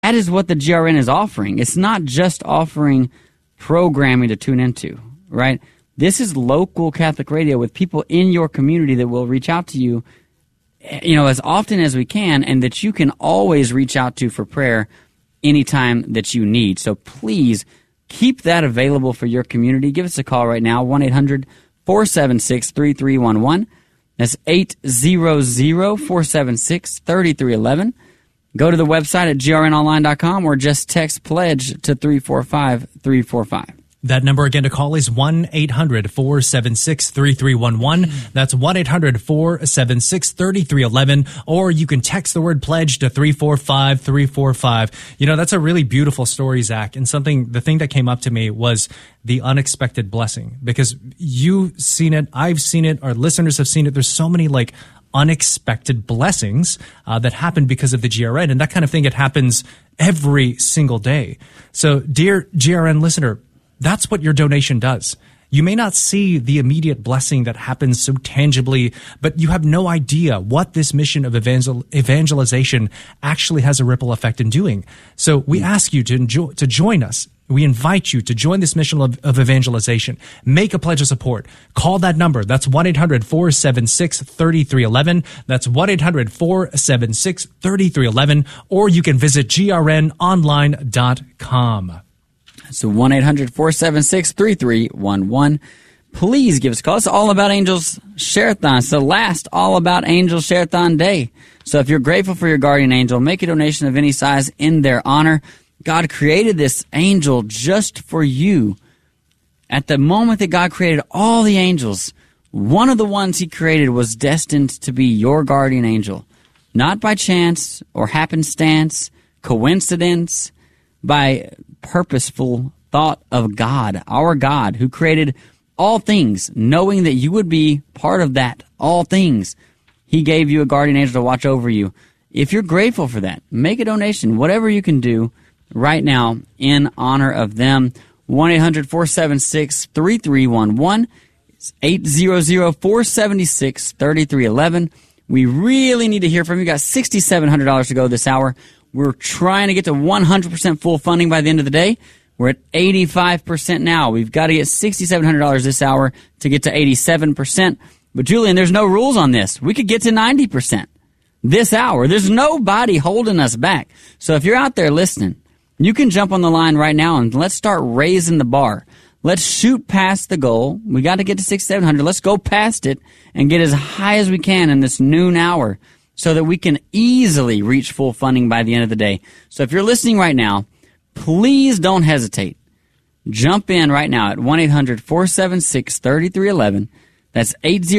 that is what the GRN is offering. It's not just offering programming to tune into, right? This is local Catholic radio with people in your community that will reach out to you, as often as we can, and that you can always reach out to for prayer anytime that you need. So please keep that available for your community. Give us a call right now, 1-800-476-3311. That's 800-476-3311. Go to the website at grnonline.com or just text PLEDGE to 345-345. That number again to call is 1-800-476-3311. That's 1-800-476-3311. Or you can text the word PLEDGE to 345-345. That's a really beautiful story, Zach. And the thing that came up to me was the unexpected blessing. Because you've seen it, I've seen it, our listeners have seen it. There's so many unexpected blessings that happen because of the GRN. And that kind of thing, it happens every single day. So, dear GRN listener, that's what your donation does. You may not see the immediate blessing that happens so tangibly, but you have no idea what this mission of evangelization actually has a ripple effect in doing. So we ask you to join us. We invite you to join this mission of evangelization. Make a pledge of support. Call that number. That's 1-800-476-3311. That's 1-800-476-3311. Or you can visit grnonline.com. So 1-800-476-3311. Please give us a call. It's All About Angels Share-a-thon. It's the last All About Angels Share-a-thon day. So if you're grateful for your guardian angel, make a donation of any size in their honor. God created this angel just for you. At the moment that God created all the angels, one of the ones he created was destined to be your guardian angel. Not by chance or happenstance, coincidence, by purposeful thought of God, our God, who created all things, knowing that you would be part of that, all things. He gave you a guardian angel to watch over you. If you're grateful for that, make a donation, whatever you can do right now in honor of them. 1-800-476-3311. It's 800-476-3311. We really need to hear from you. Got $6,700 to go this hour. We're trying to get to 100% full funding by the end of the day. We're at 85% now. We've got to get $6,700 this hour to get to 87%. But, Julian, there's no rules on this. We could get to 90% this hour. There's nobody holding us back. So if you're out there listening, you can jump on the line right now and let's start raising the bar. Let's shoot past the goal. We got to get to $6,700. Let's go past it and get as high as we can in this noon hour, so that we can easily reach full funding by the end of the day. So if you're listening right now, please don't hesitate. Jump in right now at 1-800-476-3311. That's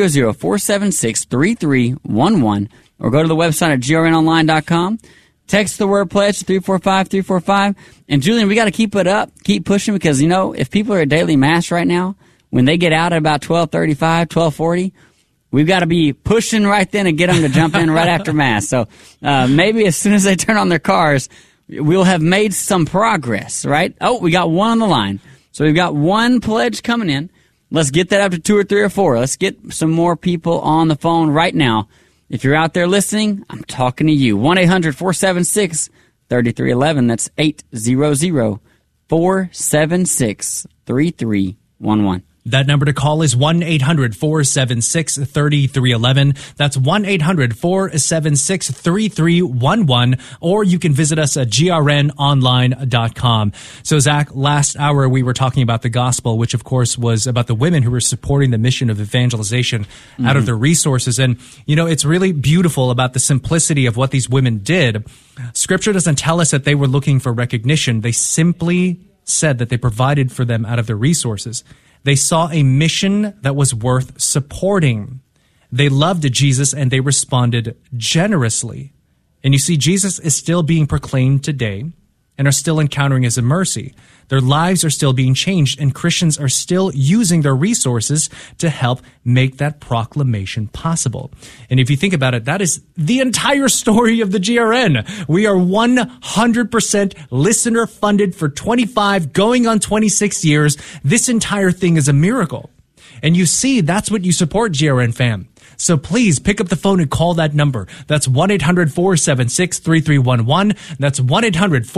800-476-3311. Or go to the website at grnonline.com. Text the word PLEDGE to 345-345. And Julian, we got to keep it up, keep pushing, because, if people are at daily mass right now, when they get out at about 12:35, 12:40, we've got to be pushing right then and get them to jump in right after Mass. So maybe as soon as they turn on their cars, we'll have made some progress, right? Oh, we got one on the line. So we've got one pledge coming in. Let's get that up to 2 or 3 or 4. Let's get some more people on the phone right now. If you're out there listening, I'm talking to you. 1-800-476-3311. That's 800-476-3311. That number to call is 1-800-476-3311. That's 1-800-476-3311. Or you can visit us at grnonline.com. So, Zach, last hour we were talking about the gospel, which, of course, was about the women who were supporting the mission of evangelization out of their resources. And, it's really beautiful about the simplicity of what these women did. Scripture doesn't tell us that they were looking for recognition. They simply said that they provided for them out of their resources. They saw a mission that was worth supporting. They loved Jesus and they responded generously. And you see, Jesus is still being proclaimed today and are still encountering his mercy. Their lives are still being changed, and Christians are still using their resources to help make that proclamation possible. And if you think about it, that is the entire story of the GRN. We are 100% listener funded for 25, going on 26 years. This entire thing is a miracle. And you see, that's what you support, GRN fam. So please pick up the phone and call that number. That's 1-800-476-3311. That's 1-800-476-3311.